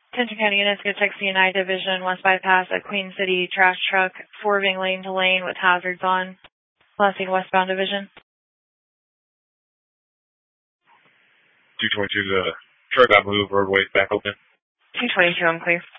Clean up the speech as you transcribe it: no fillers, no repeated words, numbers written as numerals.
Attention County units, go text CNI Division, West Bypass at Queen City, trash truck, swerving lane to lane with hazards on. Crossing westbound division. 222, the truck got moved, roadway's back open. 222, I'm clear.